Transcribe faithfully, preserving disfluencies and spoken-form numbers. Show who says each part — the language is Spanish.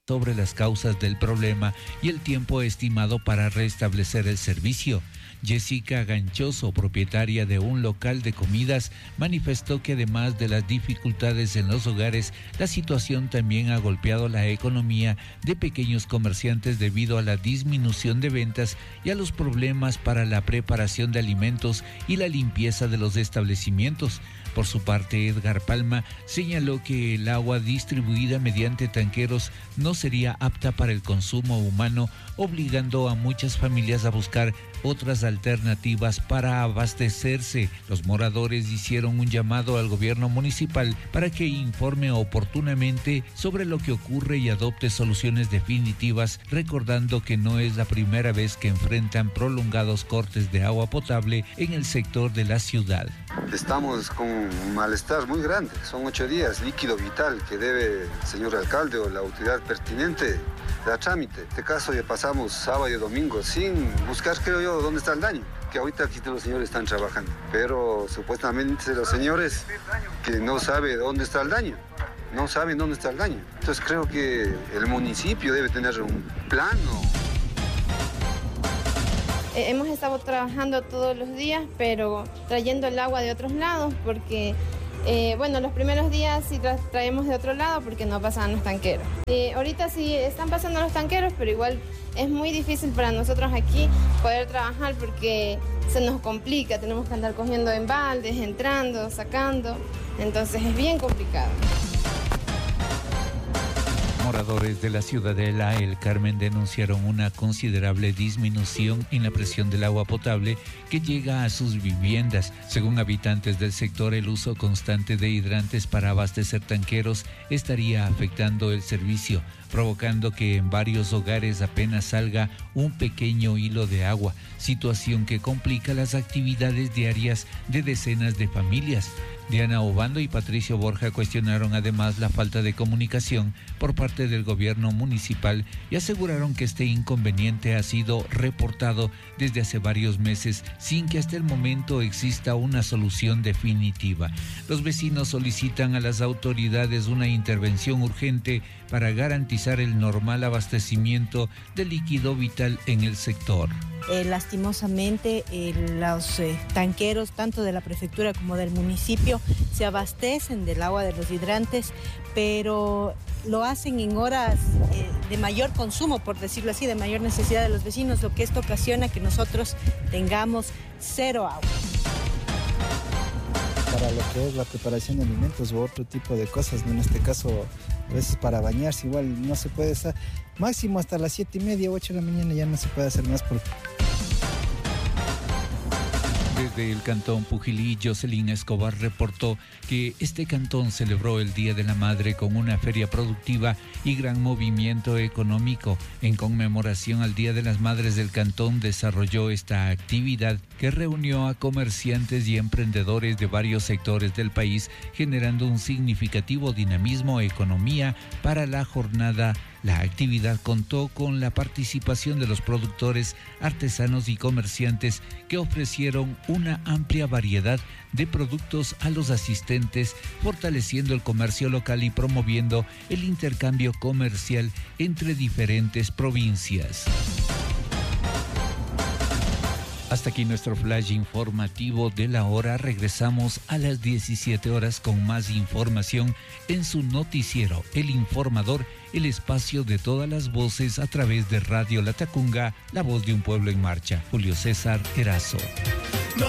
Speaker 1: sobre las causas del problema y el tiempo estimado para restablecer el servicio. Jessica Ganchoso, propietaria de un local de comidas, manifestó que además de las dificultades en los hogares, la situación también ha golpeado la economía de pequeños comerciantes debido a la disminución de ventas y a los problemas para la preparación de alimentos y la limpieza de los establecimientos. Por su parte, Edgar Palma señaló que el agua distribuida mediante tanqueros no sería apta para el consumo humano, obligando a muchas familias a buscar otras alternativas para abastecerse. Los moradores hicieron un llamado al gobierno municipal para que informe oportunamente sobre lo que ocurre y adopte soluciones definitivas, recordando que no es la primera vez que enfrentan prolongados cortes de agua potable en el sector de la ciudad.
Speaker 2: Estamos con un malestar muy grande. Son ocho días, líquido vital que debe el señor alcalde o la autoridad pertinente dar trámite. En este caso ya pasamos sábado y domingo sin buscar, creo yo, dónde está el daño. Que ahorita aquí los señores están trabajando, pero supuestamente los señores que no saben dónde está el daño, no saben dónde está el daño. Entonces creo que el municipio debe tener un plan.
Speaker 3: Hemos estado trabajando todos los días, pero trayendo el agua de otros lados, porque, eh, bueno, los primeros días sí tra traemos de otro lado porque no pasaban los tanqueros. Eh, ahorita sí están pasando los tanqueros, pero igual es muy difícil para nosotros aquí poder trabajar porque se nos complica, tenemos que andar cogiendo en baldes, entrando, sacando, entonces es bien complicado.
Speaker 1: Moradores de la ciudadela El Carmen denunciaron una considerable disminución en la presión del agua potable que llega a sus viviendas. Según habitantes del sector, el uso constante de hidrantes para abastecer tanqueros estaría afectando el servicio, provocando que en varios hogares apenas salga un pequeño hilo de agua, situación que complica las actividades diarias de decenas de familias. Diana Obando y Patricio Borja cuestionaron además la falta de comunicación por parte del gobierno municipal y aseguraron que este inconveniente ha sido reportado desde hace varios meses sin que hasta el momento exista una solución definitiva. Los vecinos solicitan a las autoridades una intervención urgente para garantizar el normal abastecimiento de líquido vital en el sector.
Speaker 4: Eh, lastimosamente eh, los eh, tanqueros tanto de la prefectura como del municipio se abastecen del agua de los hidrantes, pero lo hacen en horas eh, de mayor consumo, por decirlo así, de mayor necesidad de los vecinos, lo que esto ocasiona que nosotros tengamos cero agua.
Speaker 5: Para lo que es la preparación de alimentos u otro tipo de cosas, en este caso a veces para bañarse igual no se puede estar, máximo hasta las siete y media, ocho de la mañana ya no se puede hacer más por...
Speaker 1: Desde el cantón Pujilí, Jocelyn Escobar reportó que este cantón celebró el Día de la Madre con una feria productiva y gran movimiento económico. En conmemoración al Día de las Madres del cantón desarrolló esta actividad que reunió a comerciantes y emprendedores de varios sectores del país, generando un significativo dinamismo economía para la jornada. La actividad contó con la participación de los productores, artesanos y comerciantes que ofrecieron una amplia variedad de productos a los asistentes, fortaleciendo el comercio local y promoviendo el intercambio comercial entre diferentes provincias. Hasta aquí nuestro flash informativo de la hora. Regresamos a las diecisiete horas con más información en su noticiero El Informador, el espacio de todas las voces a través de Radio Latacunga, la voz de un pueblo en marcha. Julio César Erazo.